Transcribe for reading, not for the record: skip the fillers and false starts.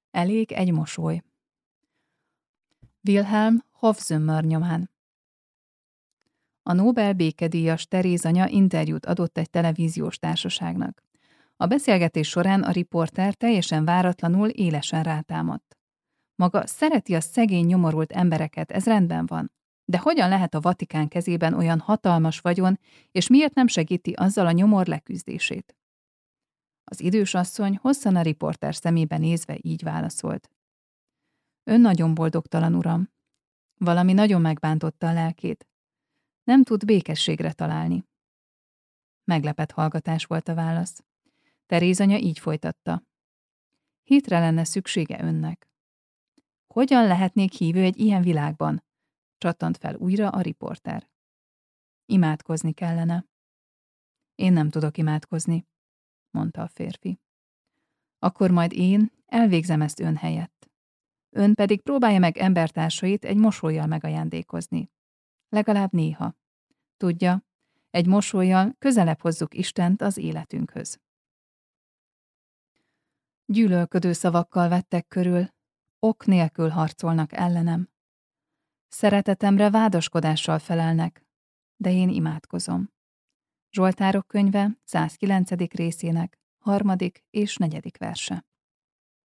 Elég egy mosoly. Wilhelm Hofzimmer nyomán. A Nobel békedíjas Teréz anya interjút adott egy televíziós társaságnak. A beszélgetés során a riporter teljesen váratlanul élesen rátámadt. Maga szereti a szegény, nyomorult embereket, ez rendben van. De hogyan lehet a Vatikán kezében olyan hatalmas vagyon, és miért nem segíti azzal a nyomor leküzdését? Az idős asszony hosszan a riporter szemébe nézve így válaszolt. Ön nagyon boldogtalan, uram. Valami nagyon megbántotta a lelkét. Nem tud békességre találni. Meglepett hallgatás volt a válasz. Teréz anya így folytatta. Hitre lenne szüksége önnek. Hogyan lehetnék hívő egy ilyen világban? Csattant fel újra a riporter. Imádkozni kellene. Én nem tudok imádkozni, mondta a férfi. Akkor majd én elvégzem ezt ön helyett. Ön pedig próbálja meg embertársait egy mosollyal megajándékozni. Legalább néha. Tudja, egy mosollyal közelebb hozzuk Istent az életünkhöz. Gyűlölködő szavakkal vettek körül, ok nélkül harcolnak ellenem. Szeretetemre vádaskodással felelnek, de én imádkozom. Zsoltárok könyve 109. részének 3. és 4. verse.